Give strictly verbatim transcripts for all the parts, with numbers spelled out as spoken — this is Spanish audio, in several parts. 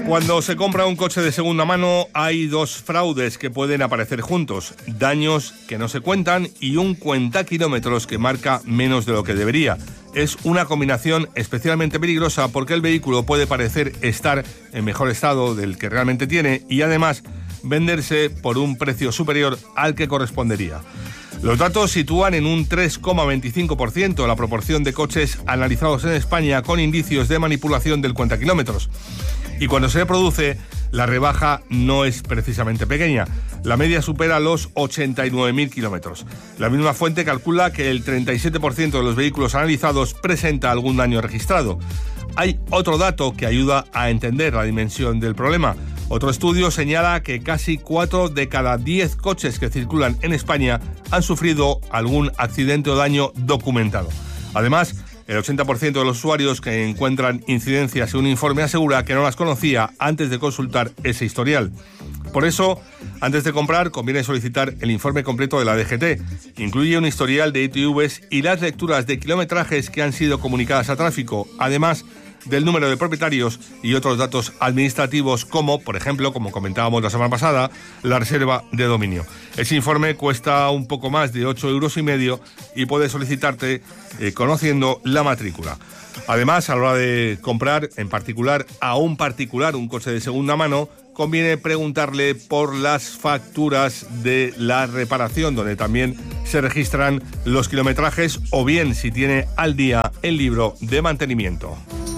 Cuando se compra un coche de segunda mano hay dos fraudes que pueden aparecer juntos: daños que no se cuentan y un cuentakilómetros que marca menos de lo que debería. Es una combinación especialmente peligrosa porque el vehículo puede parecer estar en mejor estado del que realmente tiene y además venderse por un precio superior al que correspondería. Los datos sitúan en un tres coma veinticinco por ciento la proporción de coches analizados en España con indicios de manipulación del cuentakilómetros. Y cuando se produce, la rebaja no es precisamente pequeña. La media supera los ochenta y nueve mil kilómetros. La misma fuente calcula que el treinta y siete por ciento de los vehículos analizados presenta algún daño registrado. Hay otro dato que ayuda a entender la dimensión del problema. Otro estudio señala que casi cuatro de cada diez coches que circulan en España han sufrido algún accidente o daño documentado. Además, el ochenta por ciento de los usuarios que encuentran incidencias en un informe asegura que no las conocía antes de consultar ese historial. Por eso, antes de comprar, conviene solicitar el informe completo de la D G T. Incluye un historial de I T Vs y las lecturas de kilometrajes que han sido comunicadas a tráfico, además del número de propietarios y otros datos administrativos como, por ejemplo, como comentábamos la semana pasada, la reserva de dominio. Ese informe cuesta un poco más de ocho euros y medio y puede solicitarte eh, conociendo la matrícula. Además, a la hora de comprar, en particular a un particular, un coche de segunda mano, conviene preguntarle por las facturas de la reparación, donde también se registran los kilometrajes o bien si tiene al día el libro de mantenimiento.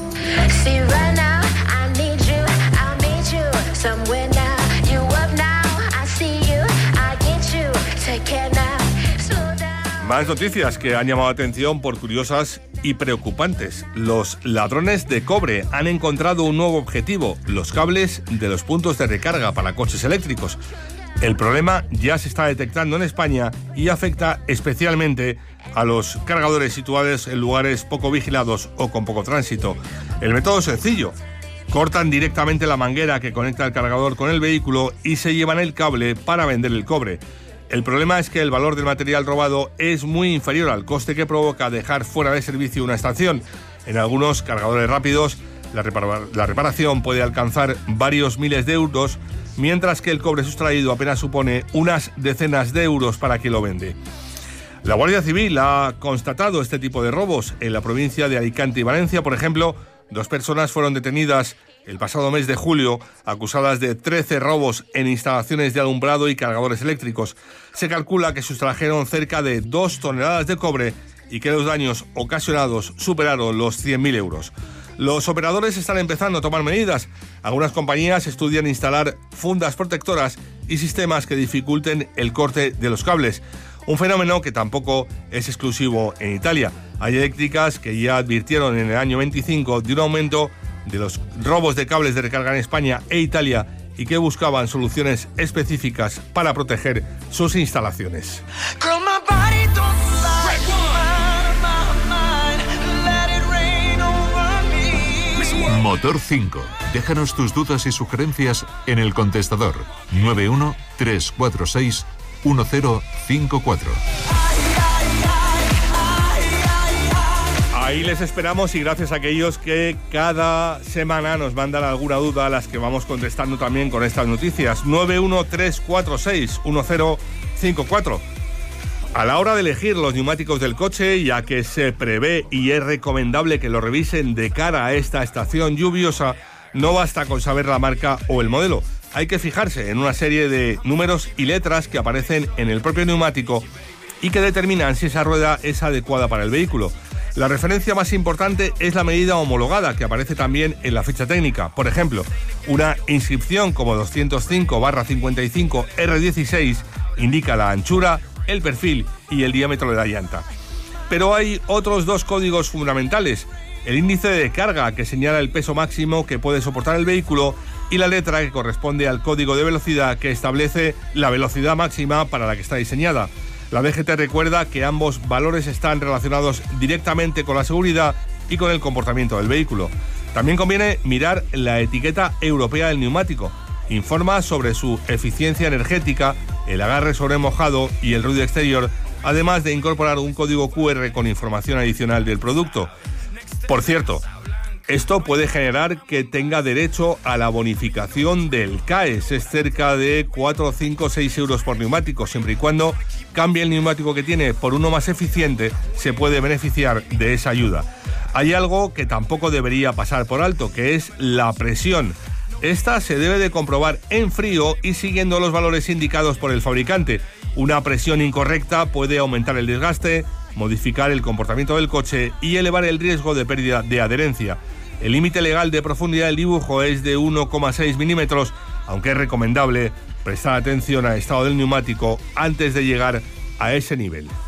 See right now, I need you, I'll meet you somewhere now. You up now, I see you, I get you, take care now, slow down. Más noticias que han llamado la atención por curiosas y preocupantes. Los ladrones de cobre han encontrado un nuevo objetivo: los cables de los puntos de recarga para coches eléctricos. El problema ya se está detectando en España y afecta especialmente a los cargadores situados en lugares poco vigilados o con poco tránsito. El método es sencillo: cortan directamente la manguera que conecta el cargador con el vehículo y se llevan el cable para vender el cobre. El problema es que el valor del material robado es muy inferior al coste que provoca dejar fuera de servicio una estación. En algunos cargadores rápidos, la, repara- la reparación puede alcanzar varios miles de euros, mientras que el cobre sustraído apenas supone unas decenas de euros para quien lo vende. La Guardia Civil ha constatado este tipo de robos. En la provincia de Alicante y Valencia, por ejemplo, dos personas fueron detenidas el pasado mes de julio, acusadas de trece robos en instalaciones de alumbrado y cargadores eléctricos. Se calcula que sustrajeron cerca de dos toneladas de cobre y que los daños ocasionados superaron los cien mil euros. Los operadores están empezando a tomar medidas. Algunas compañías estudian instalar fundas protectoras y sistemas que dificulten el corte de los cables. Un fenómeno que tampoco es exclusivo en Italia. Hay eléctricas que ya advirtieron en el año veinticinco de un aumento de los robos de cables de recarga en España e Italia y que buscaban soluciones específicas para proteger sus instalaciones. Motor cinco. Déjanos tus dudas y sugerencias en el contestador nueve uno tres cuatro seis uno cero cinco cuatro. Ahí les esperamos y gracias a aquellos que cada semana nos mandan alguna duda a las que vamos contestando también con estas noticias. nueve uno tres cuatro seis uno cero cinco cuatro. A la hora de elegir los neumáticos del coche, ya que se prevé y es recomendable que lo revisen de cara a esta estación lluviosa, no basta con saber la marca o el modelo. Hay que fijarse en una serie de números y letras que aparecen en el propio neumático y que determinan si esa rueda es adecuada para el vehículo. La referencia más importante es la medida homologada, que aparece también en la ficha técnica. Por ejemplo, una inscripción como doscientos cinco barra cincuenta y cinco R dieciséis indica la anchura, el perfil y el diámetro de la llanta. Pero hay otros dos códigos fundamentales: el índice de carga, que señala el peso máximo que puede soportar el vehículo, y la letra que corresponde al código de velocidad, que establece la velocidad máxima para la que está diseñada. La D G T recuerda que ambos valores están relacionados directamente con la seguridad y con el comportamiento del vehículo. También conviene mirar la etiqueta europea del neumático. Informa sobre su eficiencia energética, el agarre sobre mojado y el ruido exterior, además de incorporar un código Q R con información adicional del producto. Por cierto, Esto puede generar que tenga derecho a la bonificación del C A E S. Es cerca de cuatro, cinco, seis euros por neumático. Siempre y cuando cambie el neumático que tiene por uno más eficiente, se puede beneficiar de esa ayuda. Hay algo que tampoco debería pasar por alto, que es la presión. Esta se debe de comprobar en frío y siguiendo los valores indicados por el fabricante. Una presión incorrecta puede aumentar el desgaste, modificar el comportamiento del coche y elevar el riesgo de pérdida de adherencia. El límite legal de profundidad del dibujo es de uno coma seis milímetros, aunque es recomendable prestar atención al estado del neumático antes de llegar a ese nivel.